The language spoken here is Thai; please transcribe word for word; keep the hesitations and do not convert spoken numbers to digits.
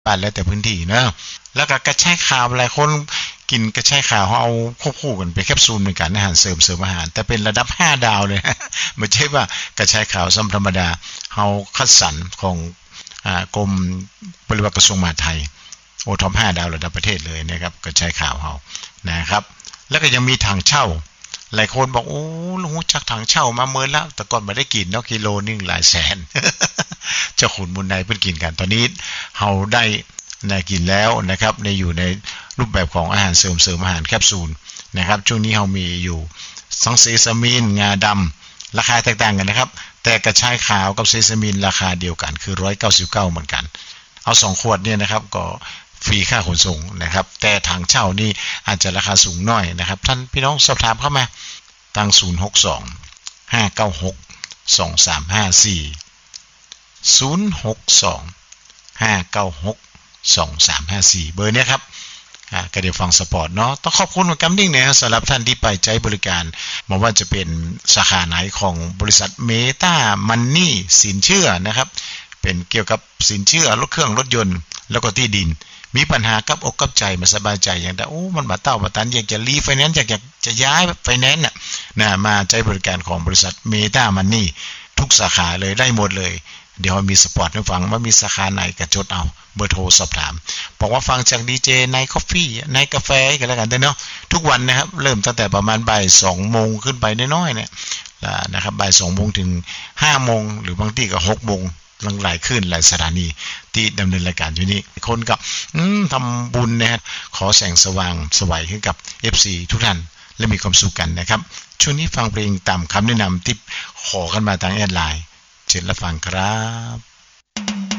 บ้านแล้วแต่พื้นที่เนาะแล้วก็กระชายขาวหลายคนกินกระชายขาวเขาเอาควบคู่กันเป็นแคปซูลเหมือนกันอาหารเสริมเสริมอาหารแต่เป็นระดับห้าดาวเลยไม่ใช่ว่ากระชายขาวธรรมดาเฮาคัดสรรของอ่ากรมปฏิบัติกระทรวงมหาดไทยโอท็อปห้าดาวระดับประเทศเลยนะครับกระชายขาวเฮานะครับแล้วก็ยังมีถังเช่าหลายคนบอกโอ้ลุงจักถังเช่ามาเมินแล้วแต่ก่อนไม่ได้กินเนาะกิโลนึงหลายแสนเจ้าขุนมูลนายเพิ่นกินกันตอนนี้เฮาได้ในกินแล้วนะครับในอยู่ในรูปแบบของอาหารเสริมเสริมอาหารแคปซูลนะครับช่วงนี้เฮามีอยู่ซังเซซามินงาดำราคาแตกต่างกันนะครับแต่กระชายขาวกับเซซามินราคาเดียวกันคือหนึ่งร้อยเก้าสิบเก้าเหมือนกันเอาสองขวดเนี่ยนะครับก็ฟรีค่าขนส่งนะครับแต่ถังเช่านี่อาจจะราคาสูงหน่อยนะครับท่านพี่น้องสอบถามเข้ามาทางศูนย์ หก สอง ห้า เก้า หก สอง สาม ห้า สี่ ศูนย์ หก สอง ห้า เก้า หก สอง สาม ห้า สี่เบอร์เนี้ยครับอ่าก็เดี๋ยวฟังสปอร์ตเนาะต้องขอบคุณกับดิ้งเนี่ยสำหรับท่านที่ไปใช้บริการไม่ว่าจะเป็นสาขาไหนของบริษัทเมตามันนี่สินเชื่อนะครับเป็นเกี่ยวกับสินเชื่อรถเครื่องรถยนต์แล้วก็ที่ดินมีปัญหากับอกกับใจมาสบายใจอย่างแต่โอ้มันบาเต้าบาตันอยากจะรีไฟแนนซ์อยากจะย้ายไฟแนนซ์น่ะนะมาใช้บริการของบริษัทเมตามันนี่ทุกสาขาเลยได้หมดเลยเดี๋ยวมีสปอร์ตให้ฟังว่ามีสาขาไหนก็จดเอาเบอร์โทรสอบถามบอกว่าฟังจากดีเจในคอฟฟี่ในกาแฟกันแล้วกันเนาะทุกวันนะครับเริ่มตั้งแต่ประมาณบ่ายสองโมงขึ้นไปน้อยๆเนี่ยนะครับบ่ายสองโมงถึงห้าโมงหรือบางทีก็หกโมงหลายขึ้นหลายสถานีที่ดำเนินรายการอยู่นี้คนกับทำบุญนะฮะขอแสงสว่างสวัยให้กับ เอฟ ซี ทุกท่านและมีความสุขกันนะครับช่วงนี้ฟังเพลงตามคำแนะนำที่ขอกันมาทางแอดไลน์เชิญรับฟังครับ